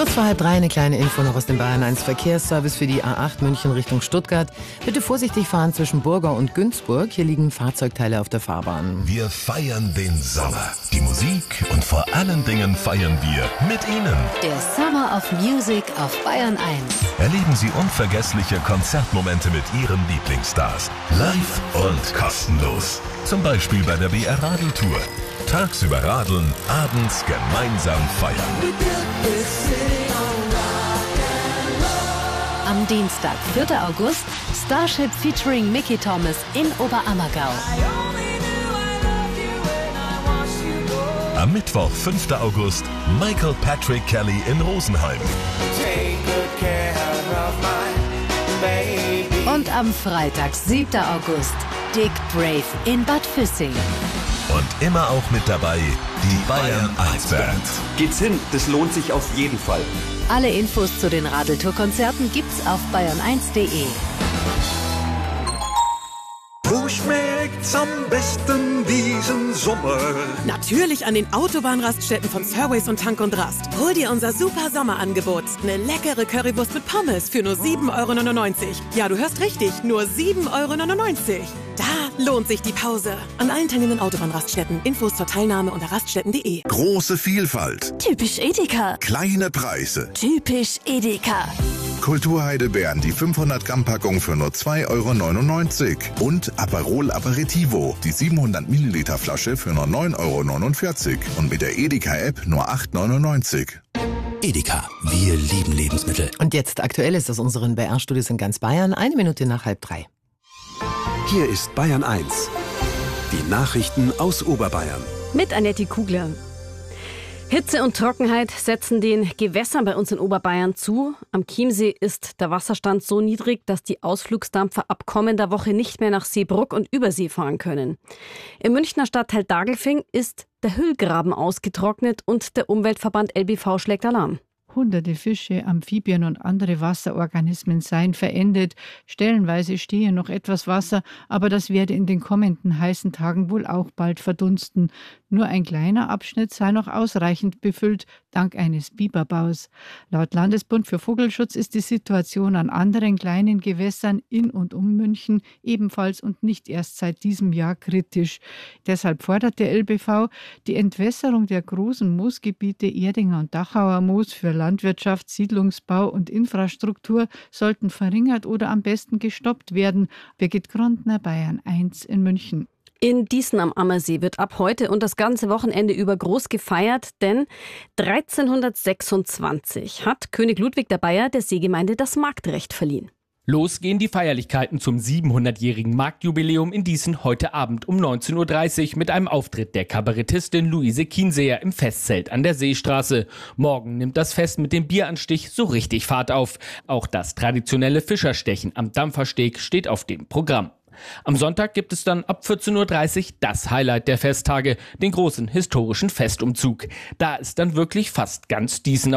Kurz vor 2:30 eine kleine Info noch aus dem Bayern 1 Verkehrsservice für die A8 München Richtung Stuttgart. Bitte vorsichtig fahren zwischen Burgau und Günzburg. Hier liegen Fahrzeugteile auf der Fahrbahn. Wir feiern den Sommer, die Musik und vor allen Dingen feiern wir mit Ihnen. Der Summer of Music auf Bayern 1. Erleben Sie unvergessliche Konzertmomente mit Ihren Lieblingsstars. Live und kostenlos. Zum Beispiel bei der BR Radeltour. Tagsüber radeln, abends gemeinsam feiern. Am Dienstag, 4. August, Starship featuring Mickey Thomas in Oberammergau. Am Mittwoch, 5. August, Michael Patrick Kelly in Rosenheim. Und am Freitag, 7. August, Dick Brave in Bad Füssing. Und immer auch mit dabei die Bayern 1 Band. Geht's hin, das lohnt sich auf jeden Fall. Alle Infos zu den Radeltour-Konzerten gibt's auf bayern1.de. Wo schmeckt's am besten diesen Sommer? Natürlich an den Autobahnraststätten von Surways und Tank und Rast. Hol dir unser super Sommerangebot. Eine leckere Currywurst mit Pommes für nur 7,99 €. Ja, du hörst richtig, nur 7,99 €. Da lohnt sich die Pause. An allen teilnehmenden Autobahnraststätten. Infos zur Teilnahme unter raststätten.de. Große Vielfalt. Typisch Edeka. Kleine Preise. Typisch Edeka. Kulturheidelbeeren, die 500 Gramm Packung für nur 2,99 € und Aperol Aperitivo, die 700 Milliliter Flasche für nur 9,49 € und mit der Edeka-App nur 8,99 €. Edeka, wir lieben Lebensmittel. Und jetzt aktuell ist aus unseren BR-Studios in ganz Bayern, 1 Minute nach 2:30. Hier ist Bayern 1. Die Nachrichten aus Oberbayern. Mit Annette Kugler. Hitze und Trockenheit setzen den Gewässern bei uns in Oberbayern zu. Am Chiemsee ist der Wasserstand so niedrig, dass die Ausflugsdampfer ab kommender Woche nicht mehr nach Seebrugg und Übersee fahren können. Im Münchner Stadtteil Daglfing ist der Hüllgraben ausgetrocknet und der Umweltverband LBV schlägt Alarm. Hunderte Fische, Amphibien und andere Wasserorganismen seien verendet. Stellenweise stehe noch etwas Wasser, aber das werde in den kommenden heißen Tagen wohl auch bald verdunsten. Nur ein kleiner Abschnitt sei noch ausreichend befüllt, dank eines Biberbaus. Laut Landesbund für Vogelschutz ist die Situation an anderen kleinen Gewässern in und um München ebenfalls und nicht erst seit diesem Jahr kritisch. Deshalb fordert der LBV die Entwässerung der großen Moosgebiete Erdinger und Dachauer Moos für Landwirtschaft, Siedlungsbau und Infrastruktur sollten verringert oder am besten gestoppt werden. Birgit Grondner, Bayern 1 in München. In Dießen am Ammersee wird ab heute und das ganze Wochenende über groß gefeiert, denn 1326 hat König Ludwig der Bayer der Seegemeinde das Marktrecht verliehen. Los gehen die Feierlichkeiten zum 700-jährigen Marktjubiläum in Dießen heute Abend um 19:30 Uhr mit einem Auftritt der Kabarettistin Luise Kienseer im Festzelt an der Seestraße. Morgen nimmt das Fest mit dem Bieranstich so richtig Fahrt auf. Auch das traditionelle Fischerstechen am Dampfersteg steht auf dem Programm. Am Sonntag gibt es dann ab 14:30 Uhr das Highlight der Festtage, den großen historischen Festumzug. Da ist dann wirklich fast ganz Dießen